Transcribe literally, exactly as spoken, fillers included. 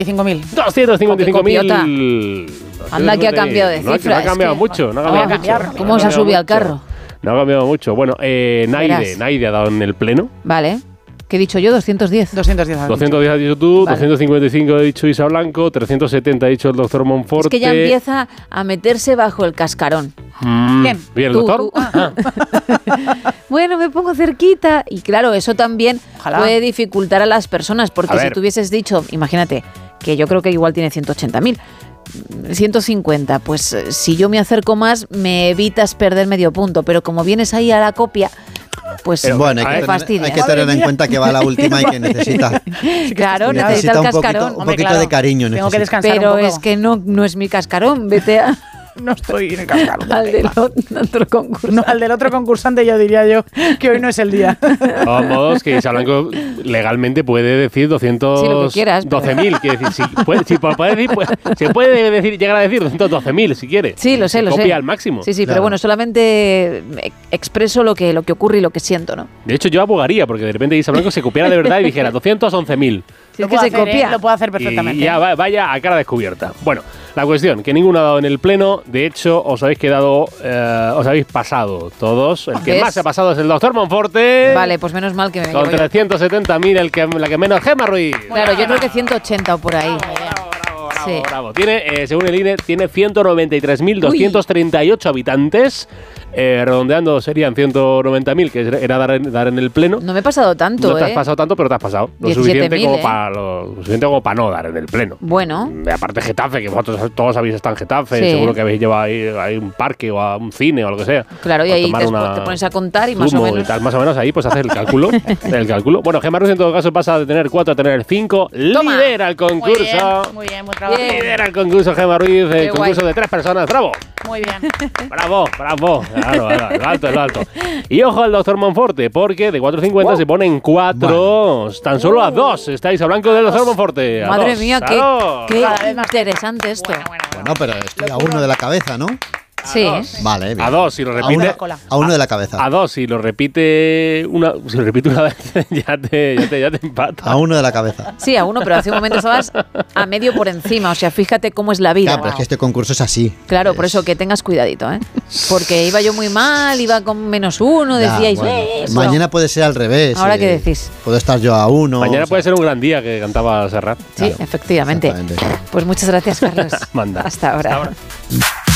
cinco mil. doscientos cincuenta y cinco mil. Anda que ha cambiado de no, cifra. No ha cambiado es que... mucho. No ha cambiado oh, mucho. ¿Cómo no se ha subido al carro? No ha cambiado mucho. Bueno, eh, Naide, Naide ha dado en el pleno. Vale. ¿Qué he dicho yo? doscientos diez. doscientos diez. doscientos diez has dicho tú, vale. doscientos cincuenta y cinco ha dicho Isa Blanco, trescientos setenta ha dicho el doctor Monforte. Es que ya empieza a meterse bajo el cascarón. Mm, ¿Quién? ¿Bien el Tú, doctor? tú. Ah. Bueno, me pongo cerquita. Y claro, eso también Ojalá. puede dificultar a las personas, porque A si ver. tú hubieses dicho, imagínate, que yo creo que igual tiene ciento ochenta mil, ciento cincuenta, pues eh, si yo me acerco más, me evitas perder medio punto, pero como vienes ahí a la copia, pues Pero, Bueno, hay a que, ver, tener, fastidias. hay que tener en cuenta que va la última y que necesita, Claro, necesita necesita el un poquito, cascarón. un Hombre, poquito claro. de cariño. Tengo que necesita. descansar Pero un poco. es que no, no es mi cascarón, vete a, no estoy en el cascarón. al del otro concurso. No, al del otro concursante yo diría yo que hoy no es el día. De todos modos, que Isa Blanco legalmente puede decir doscientos Sí, lo que quieras, pero- doce mil. Quiere decir, si puede, si puede decir, pues, se puede decir, llegar a decir doscientos doce mil si quiere. Sí, lo sé, Se lo copia sé. al máximo. Sí, sí, Claro. pero bueno, solamente expreso lo que, lo que ocurre y lo que siento, ¿no? De hecho, yo abogaría porque de repente Isa Blanco se copiara de verdad y dijera doscientos once mil. Si Lo es que puedo se hacer, copia. ¿eh? Lo puedo hacer Y perfectamente. ya va- vaya a cara descubierta. Bueno, la cuestión, que ninguno ha dado en el pleno. De hecho, os habéis quedado, eh, os habéis pasado todos. El que ¿Ves? más se ha pasado es el doctor Monforte. Vale, pues menos mal que me Con llevo yo. trescientos setenta mil, el que, la que menos, Gemma Ruiz. Claro, yo creo que ciento ochenta o por ahí. Bravo, bravo, Sí. bravo. Tiene, eh, según el I N E, tiene ciento noventa y tres mil doscientos treinta y ocho habitantes. Eh, redondeando serían ciento noventa mil, que era dar en, dar en el pleno. No me he pasado tanto, No te has ¿eh? pasado tanto, pero te has pasado. Lo diecisiete suficiente, mil, como ¿eh? para, lo suficiente como para no dar en el pleno. Bueno. Mm, Aparte Getafe, que vosotros todos habéis estado en Getafe, Sí. seguro que habéis llevado ahí a un parque o a un cine o lo que sea. Claro, y a ahí tomar después una te pones a contar y más o zumo y menos... tal, más o menos ahí pues haces el cálculo. el cálculo. Bueno, Gemma Ruiz en todo caso pasa de tener cuatro a tener cinco. Toma. Lidera el concurso. Muy bien, muy bien, muy trabajado. Bien. Lidera el concurso Gemma Ruiz, el Qué concurso guay. de tres personas. ¡Bravo! Muy bien. Bravo, bravo. Claro, claro, lo alto, lo alto. Y ojo al doctor Monforte, porque de cuatro cincuenta se pone en cuatro. Tan solo a dos estáis a blanco del doctor Monforte. A Madre dos, mía, a qué, dos. qué Cada vez más. interesante esto. Bueno, bueno, bueno. Bueno, pero estoy a uno de la cabeza, ¿no? Sí. Vale, bien. A dos, si lo A repite. uno, cola. a uno de la cabeza. A dos, si lo repite una, si lo repite una vez, ya te, ya te, ya te empata. A uno de la cabeza. Sí, a uno, pero hace un momento estabas a medio por encima. O sea, fíjate cómo es la vida. Claro, pero es que este concurso es así. Claro, por Es- eso que tengas cuidadito, ¿eh? Porque iba yo muy mal, iba con menos uno, Ya, decíais... bueno. "Eh, eso". Mañana puede ser al revés. ¿Ahora eh, qué decís? Puedo estar yo a uno. Mañana o sea, puede ser un gran día que cantaba Serrat. Sí, Claro, efectivamente. exactamente. Pues muchas gracias, Carlos. Manda. Hasta ahora. Hasta ahora.